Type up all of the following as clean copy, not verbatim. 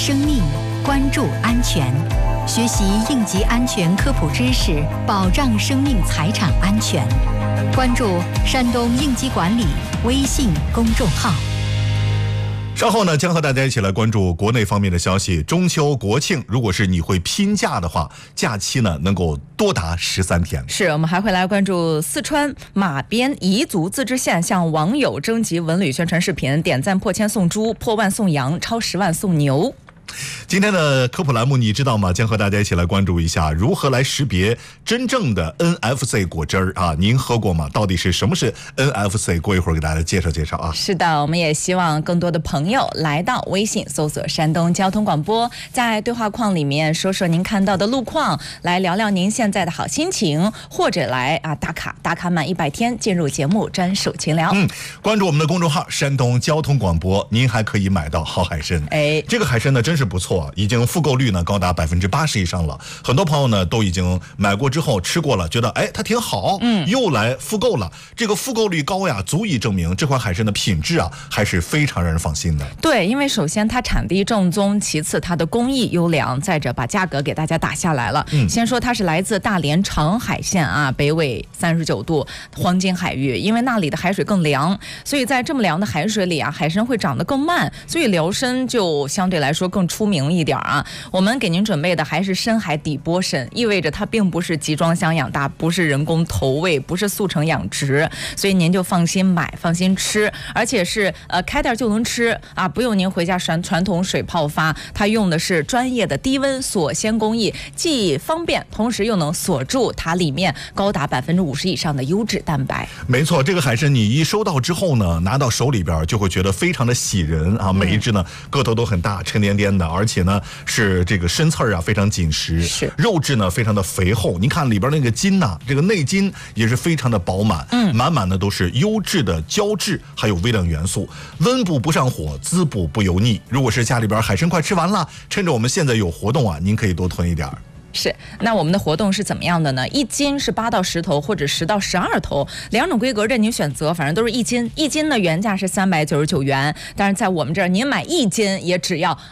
生命，关注安全，学习应急安全科普知识，保障生命财产安全。关注山东应急管理微信公众号。 稍后呢，将和大家一起来关注国内方面的消息。中秋国庆，如果是你会拼假的话，假期呢能够多达13天。 是，我们还会来关注四川马边彝族自治县向网友征集文旅宣传视频，点赞破千送猪，破万送羊，超10万送牛。 今天的科普栏目你知道吗？将和大家一起来关注一下如何来识别真正的 NFC 果汁儿啊！您喝过吗？到底是什么是 NFC？ 过一会儿给大家介绍介绍啊。 是的，我们也希望更多的朋友来到微信搜索山东交通广播，在对话框里面说说您看到的路况，来聊聊您现在的好心情，或者来打卡满100天进入节目专属群聊。 关注我们的公众号山东交通广播，您还可以买到好海参。这个海参呢真是不错，已经复购率呢高达80%以上了。很多朋友呢都已经买过之后吃过了，觉得它挺好，又来复购了。这个复购率高呀，足以证明这款海参的品质啊还是非常让人放心的。 对，因为首先它产地正宗，其次它的工艺优良，再者把价格给大家打下来了。先说它是来自大连长海县啊，北纬39度黄金海域，因为那里的海水更凉，所以在这么凉的海水里啊，海参会长得更慢，所以辽参就相对来说更出名一点啊。我们给您准备的还是深海底波参，意味着它并不是集装箱养大，不是人工投喂，不是速成养殖，所以您就放心买，放心吃，而且是开袋就能吃啊，不用您回家传统水泡发，它用的是专业的低温锁鲜工艺，既方便，同时又能锁住它里面高达50%以上的优质蛋白。 没错，这个海参你一收到之后呢，拿到手里边就会觉得非常的喜人啊，每一只呢个头都很大，沉甸甸的，而且呢是这个身刺啊非常紧实， 是肉质呢非常的肥厚。您看里边那个筋呐，这个内筋也是非常的饱满，满满的都是优质的胶质，还有微量元素，温补不上火，滋补不油腻。如果是家里边海参快吃完了，趁着我们现在有活动啊，您可以多囤一点。 是，那我们的活动是怎么样的呢？1斤是8到10头，或者10到12头，两种规格任您选择，反正都是1斤。1斤的原价是399元，但是在我们这儿，您买1斤也只要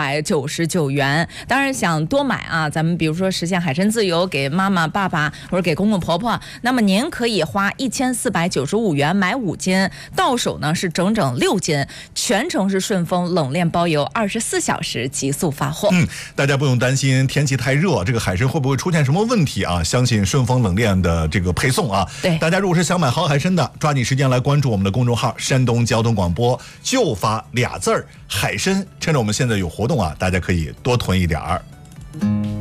299元。当然想多买啊，咱们比如说实现海参自由，给妈妈、爸爸或者给公公婆婆，那么您可以花1495元买5斤，到手呢是整整6斤，全程是顺丰冷链包邮，24小时急速发货。 大家不用担心天气太热，这个海参会不会出现什么问题啊？相信顺丰冷链的这个配送啊， 对， 大家如果是想买好海参的，抓紧时间来关注我们的公众号山东交通广播，就发俩字儿海参。趁着我们现在有活动啊，大家可以多囤一点儿。